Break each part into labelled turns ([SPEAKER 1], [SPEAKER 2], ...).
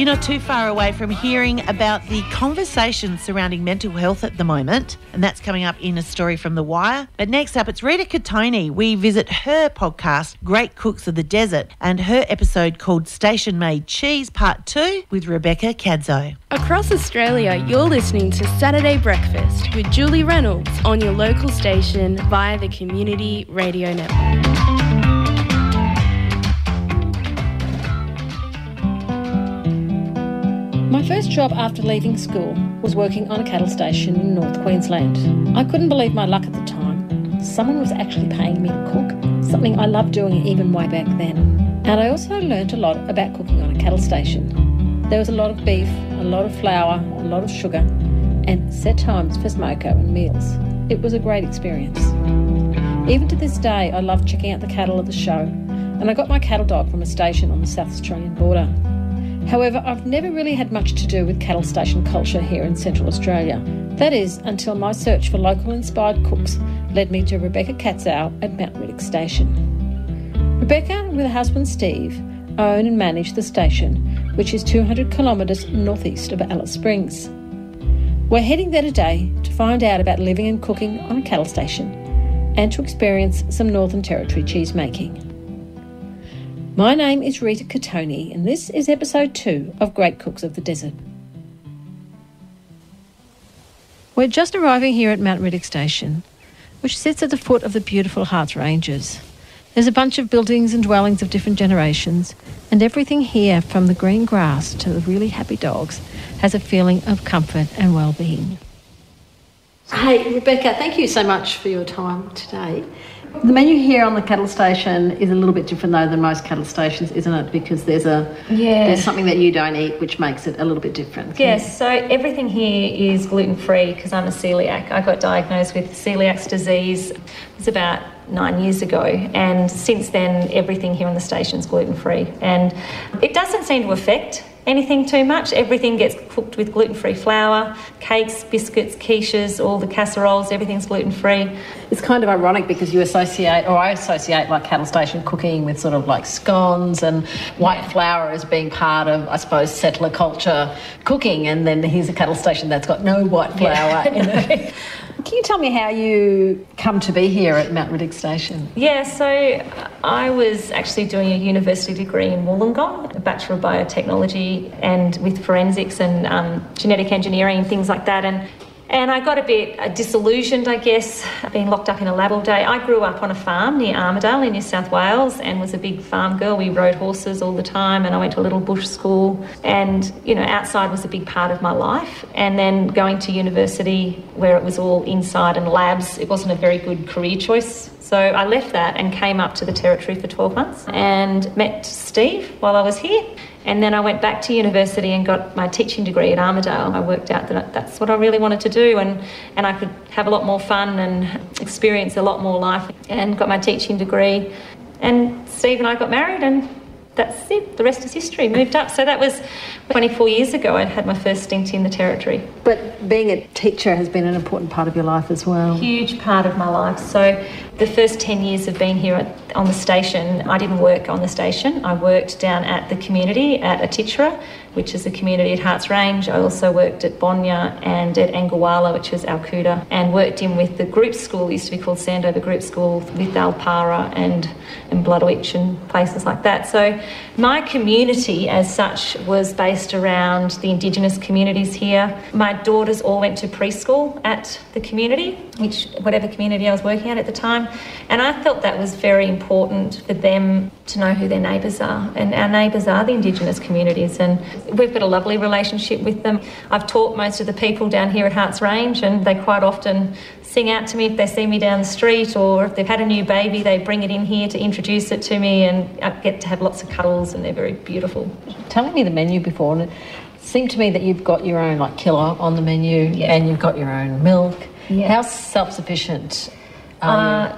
[SPEAKER 1] You're not too far away from hearing about the conversation surrounding mental health at the moment, and that's coming up in a story from The Wire. But next up, it's Rita Katoni. We visit her podcast, Great Cooks of the Desert, and her episode called Station Made Cheese Part 2 with Rebecca Cadzo.
[SPEAKER 2] Across Australia, you're listening to Saturday Breakfast with Julie Reynolds on your local station via the Community Radio Network.
[SPEAKER 3] My first job after leaving school was working on a cattle station in North Queensland. I couldn't believe my luck at the time. Someone was actually paying me to cook, something I loved doing even way back then. And I also learnt a lot about cooking on a cattle station. There was a lot of beef, a lot of flour, a lot of sugar, and set times for smoko and meals. It was a great experience. Even to this day, I love checking out the cattle at the show, and I got my cattle dog from a station on the South Australian border. However, I've never really had much to do with cattle station culture here in Central Australia. That is, until my search for local-inspired cooks led me to Rebecca Cadzo at Mount Riddock Station. Rebecca, with her husband Steve, own and manage the station, which is 200 kilometres northeast of Alice Springs. We're heading there today to find out about living and cooking on a cattle station and to experience some Northern Territory cheese making. My name is Rita Katoni, and this is episode 2 of Great Cooks of the Desert. We're just arriving here at Mount Riddock Station, which sits at the foot of the beautiful Harts Ranges. There's a bunch of buildings and dwellings of different generations, and everything here, from the green grass to the really happy dogs, has a feeling of comfort and well-being. Hey, Rebecca, thank you so much for your time today. The menu here on the cattle station is a little bit different though than most cattle stations, isn't it? Because there's something that you don't eat which makes it a little bit different.
[SPEAKER 4] Yes, so everything here is gluten-free because I'm a celiac. I got diagnosed with celiac disease. It was about 9 years ago, and since then everything here on the station is gluten-free, and it doesn't seem to affect anything too much. Everything gets cooked with gluten-free flour, cakes, biscuits, quiches, all the casseroles, everything's gluten-free.
[SPEAKER 3] It's kind of ironic because I associate like cattle station cooking with sort of like scones and white flour as being part of, I suppose, settler culture cooking, and then here's a cattle station that's got no white flour in it. Can you tell me how you come to be here at Mount Riddock Station?
[SPEAKER 4] Yeah, so I was actually doing a university degree in Wollongong, a Bachelor of Biotechnology, and with forensics and genetic engineering and things like that. And I got a bit disillusioned, I guess, being locked up in a lab all day. I grew up on a farm near Armidale in New South Wales and was a big farm girl. We rode horses all the time, and I went to a little bush school. And, outside was a big part of my life. And then going to university where it was all inside and labs, it wasn't a very good career choice. So I left that and came up to the Territory for 12 months and met Steve while I was here. And then I went back to university and got my teaching degree at Armidale. I worked out that that's what I really wanted to do, and I could have a lot more fun and experience a lot more life, and got my teaching degree. And Steve and I got married, and that's it. The rest is history. Moved up. So that was 24 years ago. I'd had my first stint in the Territory.
[SPEAKER 3] But being a teacher has been an important part of your life as well.
[SPEAKER 4] Huge part of my life. So the first 10 years of being here on the station, I didn't work on the station. I worked down at the community at Atitchera, which is a community at Harts Range. I also worked at Bonya and at Angawala, which was Alcuda, and worked in with the group school, it used to be called Sandover Group School, with Alpara and Bloodwitch and places like that. So my community as such was based around the Indigenous communities here. My daughters all went to preschool at the community, whatever community I was working at the time, and I felt that was very important for them to know who their neighbours are, and our neighbours are the Indigenous communities, and we've got a lovely relationship with them. I've taught most of the people down here at Harts Range, and they quite often sing out to me if they see me down the street, or if they've had a new baby, they bring it in here to introduce it to me, and I get to have lots of cuddles, and they're very beautiful.
[SPEAKER 3] Telling me the menu before, and it seemed to me that you've got your own killer on the menu, and you've got your own milk. Yeah. How self-sufficient are you?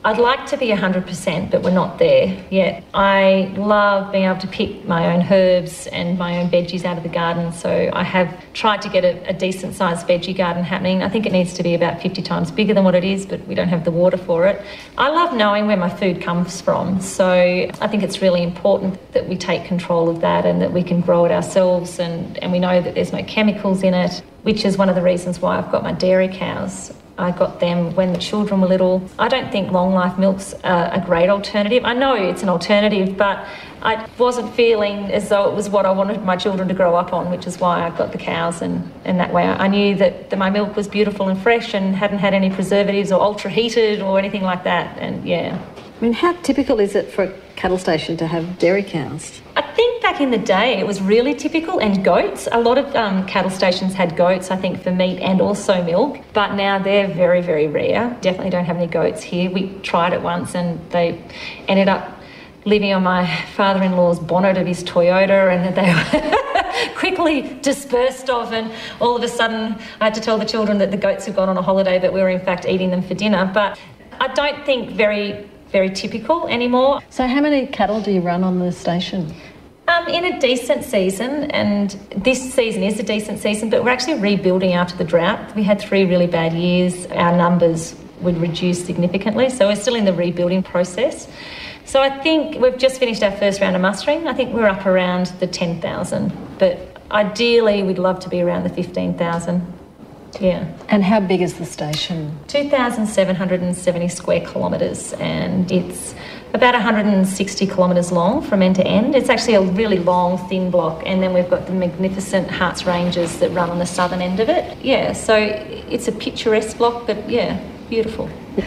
[SPEAKER 4] I'd like to be 100%, but we're not there yet. I love being able to pick my own herbs and my own veggies out of the garden, so I have tried to get a decent-sized veggie garden happening. I think it needs to be about 50 times bigger than what it is, but we don't have the water for it. I love knowing where my food comes from, so I think it's really important that we take control of that and that we can grow it ourselves, and we know that there's no chemicals in it, which is one of the reasons why I've got my dairy cows. I got them when the children were little. I don't think long life milk's a great alternative. I know it's an alternative, but I wasn't feeling as though it was what I wanted my children to grow up on, which is why I got the cows, and that way I knew that my milk was beautiful and fresh and hadn't had any preservatives or ultra heated or anything like that, and yeah.
[SPEAKER 3] I mean, how typical is it for a cattle station to have dairy cows?
[SPEAKER 4] I think back in the day it was really typical, and goats. A lot of cattle stations had goats, I think, for meat and also milk, but now they're very, very rare. Definitely don't have any goats here. We tried it once and they ended up living on my father-in-law's bonnet of his Toyota, and they were quickly dispersed of, and all of a sudden I had to tell the children that the goats had gone on a holiday, but we were in fact eating them for dinner. But I don't think very typical anymore.
[SPEAKER 3] So how many cattle do you run on the station?
[SPEAKER 4] In a decent season, and this season is a decent season, but we're actually rebuilding after the drought. We had 3 really bad years. Our numbers would reduce significantly, so we're still in the rebuilding process. So I think we've just finished our first round of mustering. I think we're up around the 10,000, but ideally we'd love to be around the 15,000. Yeah.
[SPEAKER 3] And how big is the station?
[SPEAKER 4] 2,770 square kilometres, and it's about 160 kilometres long from end to end. It's actually a really long, thin block, and then we've got the magnificent Harts Ranges that run on the southern end of it. Yeah, so it's a picturesque block, but yeah, beautiful.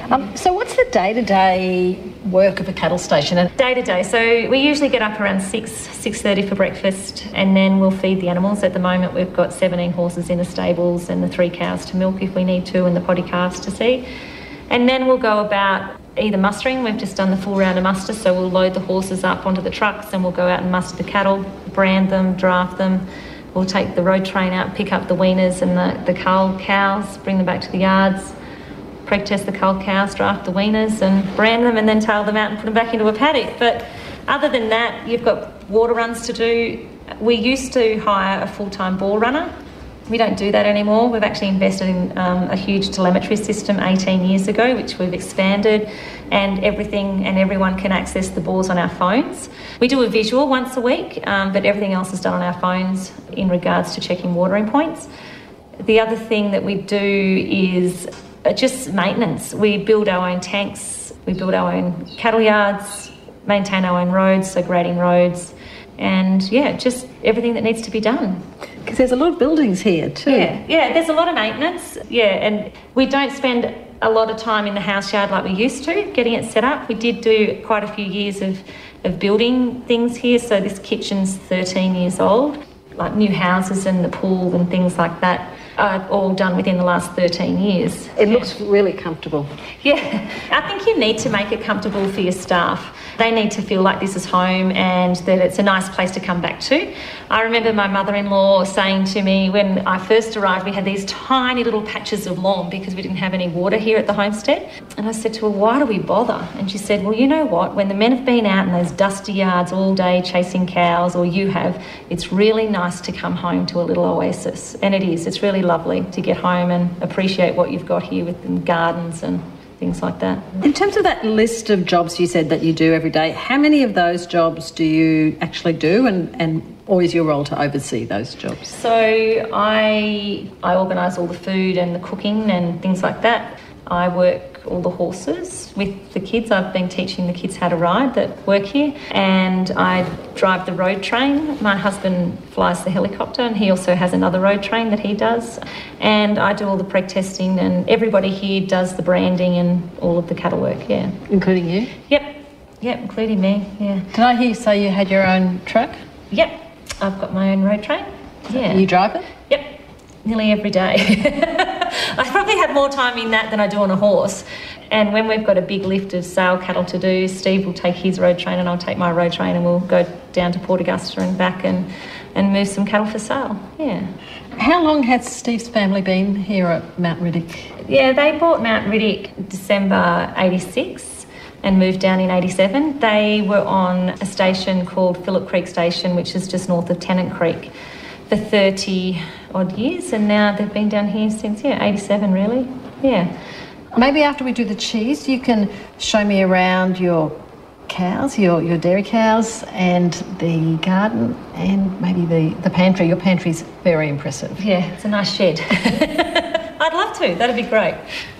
[SPEAKER 3] So what's the day-to-day work of a cattle station?
[SPEAKER 4] Day-to-day, so we usually get up around 6:30 for breakfast, and then we'll feed the animals. At the moment we've got 17 horses in the stables and the 3 cows to milk if we need to, and the potty calves to see. And then we'll go about either mustering. We've just done the full round of muster, so we'll load the horses up onto the trucks and we'll go out and muster the cattle, brand them, draft them. We'll take the road train out, pick up the weaners and the cull cows, bring them back to the yards, preg test the cull cows, draft the weaners and brand them, and then tail them out and put them back into a paddock. But other than that, you've got water runs to do. We used to hire a full-time bore runner. We don't do that anymore. We've actually invested in a huge telemetry system 18 years ago, which we've expanded, and everything and everyone can access the bores on our phones. We do a visual once a week, but everything else is done on our phones in regards to checking watering points. The other thing that we do is just maintenance. We build our own tanks, we build our own cattle yards, maintain our own roads, so grading roads, and yeah, just everything that needs to be done.
[SPEAKER 3] Because there's a lot of buildings here too.
[SPEAKER 4] Yeah, there's a lot of maintenance. Yeah, and we don't spend a lot of time in the house yard like we used to, getting it set up. We did do quite a few years of building things here, so this kitchen's 13 years old. Like new houses and the pool and things like that are all done within the last 13 years.
[SPEAKER 3] It looks really comfortable.
[SPEAKER 4] Yeah, I think you need to make it comfortable for your staff. They need to feel like this is home and that it's a nice place to come back to. I remember my mother-in-law saying to me when I first arrived, we had these tiny little patches of lawn because we didn't have any water here at the homestead. And I said to her, why do we bother? And she said, well, you know what? When the men have been out in those dusty yards all day chasing cows, or you have, it's really nice to come home to a little oasis. And it is. It's really lovely to get home and appreciate what you've got here with the gardens and things like that.
[SPEAKER 3] In terms of that list of jobs you said that you do every day, how many of those jobs do you actually do, and or is your role to oversee those jobs?
[SPEAKER 4] So I organise all the food and the cooking and things like that. I work all the horses with the kids. I've been teaching the kids how to ride that work here, and I drive the road train. My husband flies the helicopter, and he also has another road train that he does, and I do all the preg testing, and everybody here does the branding and all of the cattle work, yeah.
[SPEAKER 3] Including you?
[SPEAKER 4] Yep, including me, yeah.
[SPEAKER 3] Did I hear you say you had your own truck?
[SPEAKER 4] Yep, I've got my own road train, yeah.
[SPEAKER 3] You drive it?
[SPEAKER 4] Yep, nearly every day. I probably have more time in that than I do on a horse. And when we've got a big lift of sale cattle to do, Steve will take his road train and I'll take my road train, and we'll go down to Port Augusta and back and move some cattle for sale, yeah.
[SPEAKER 3] How long has Steve's family been here at Mount Riddick?
[SPEAKER 4] Yeah, they bought Mount Riddick December 86. and moved down in 87. They were on a station called Phillip Creek Station, which is just north of Tennant Creek, for 30 odd years, and now they've been down here since 87 really.
[SPEAKER 3] Maybe after we do the cheese, you can show me around your cows, your dairy cows, and the garden, and maybe the pantry. Your pantry's very impressive.
[SPEAKER 4] It's a nice shed. I'd love to, that'd be great.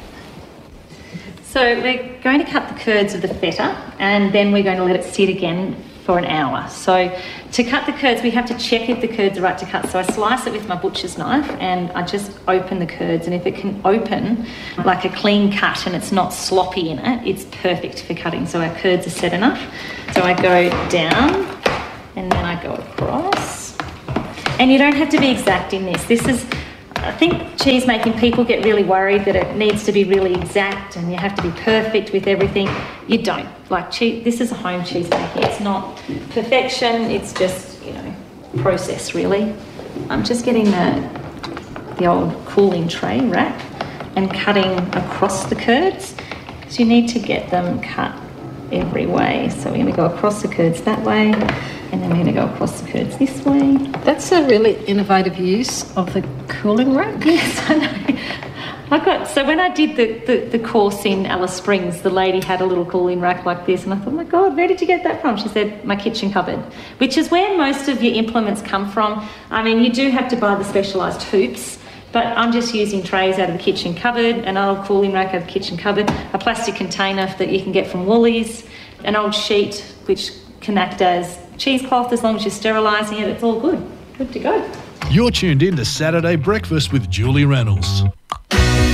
[SPEAKER 4] So we're going to cut the curds of the feta, and then we're going to let it sit again for an hour. So to cut the curds, we have to check if the curds are right to cut. So I slice it with my butcher's knife, and I just open the curds, and if it can open like a clean cut and it's not sloppy in it, it's perfect for cutting. So our curds are set enough. So I go down and then I go across. And you don't have to be exact in this. I think cheese making people get really worried that it needs to be really exact and you have to be perfect with everything. You don't. This is a home cheese making. It's not perfection, it's just, process really. I'm just getting the old cooling tray rack and cutting across the curds, because you need to get them cut every way. So we're going to go across the curds that way, and then we're going to go across the curds this way.
[SPEAKER 3] That's a really innovative use of the cooling rack.
[SPEAKER 4] Yes, I know. So when I did the course in Alice Springs, the lady had a little cooling rack like this, and I thought, oh my God, where did you get that from? She said, my kitchen cupboard, which is where most of your implements come from. I mean, you do have to buy the specialised hoops, but I'm just using trays out of the kitchen cupboard, an old cooling rack out of the kitchen cupboard, a plastic container that you can get from Woolies, an old sheet which can act as cheesecloth as long as you're sterilising it. It's all good to go.
[SPEAKER 5] You're tuned in to Saturday Breakfast with Julie Reynolds.